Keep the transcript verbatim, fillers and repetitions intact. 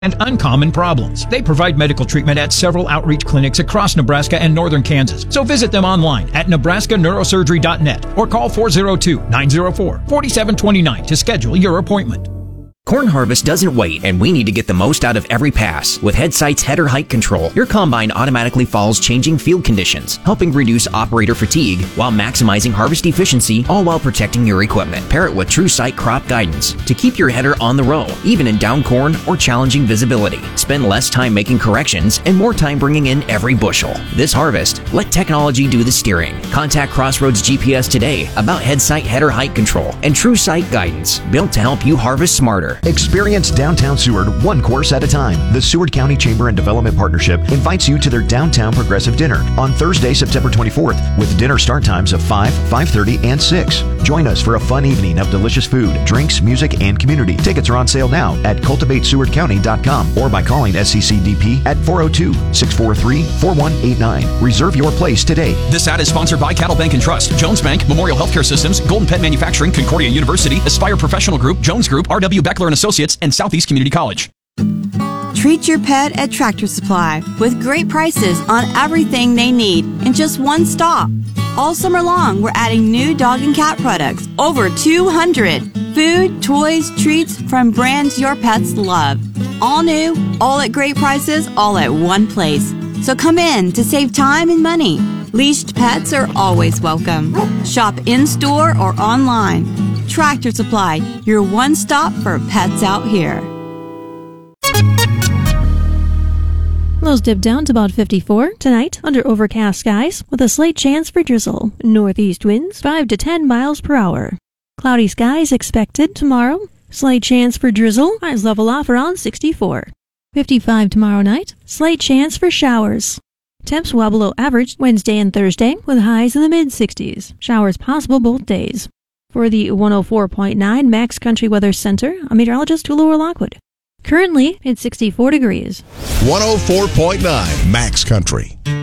and uncommon problems. They provide medical treatment at several outreach clinics across Nebraska and northern Kansas. So visit them online at nebraska neurosurgery dot net or call four oh two, nine oh four, four seven two nine to schedule your appointment. Corn harvest doesn't wait, and we need to get the most out of every pass. With HeadSight's header height control, your combine automatically follows changing field conditions, helping reduce operator fatigue while maximizing harvest efficiency, all while protecting your equipment. Pair it with TrueSight crop guidance to keep your header on the row, even in down corn or challenging visibility. Spend less time making corrections and more time bringing in every bushel. This harvest, let technology do the steering. Contact Crossroads G P S today about HeadSight header height control and TrueSight guidance, built to help you harvest smarter. Experience downtown Seward one course at a time. The Seward County Chamber and Development Partnership invites you to their Downtown Progressive Dinner on Thursday, September twenty-fourth, with dinner start times of five, five thirty, and six. Join us for a fun evening of delicious food, drinks, music, and community. Tickets are on sale now at cultivate seward county dot com or by calling S C C D P at four oh two, six four three, four one eight nine. Reserve your place today. This ad is sponsored by Cattle Bank and Trust, Jones Bank, Memorial Healthcare Systems, Golden Pet Manufacturing, Concordia University, Aspire Professional Group, Jones Group, R W Beckler and Associates, and Southeast Community College. Treat your pet at Tractor Supply with great prices on everything they need in just one stop. All summer long, we're adding new dog and cat products, over two hundred. Food, toys, treats from brands your pets love. All new, all at great prices, all at one place. So come in to save time and money. Leashed pets are always welcome. Shop in-store or online. Tractor Supply, your one stop for pets out here. Lows dip down to about fifty-four tonight under overcast skies with a slight chance for drizzle. Northeast winds five to ten miles per hour. Cloudy skies expected tomorrow. Slight chance for drizzle. Highs level off around sixty-four. fifty-five tomorrow night. Slight chance for showers. Temps well below average Wednesday and Thursday with highs in the mid-sixties. Showers possible both days. For the one oh four point nine Max Country Weather Center, I'm meteorologist Tulua Lockwood. Currently, it's sixty-four degrees. one oh four point nine Max Country.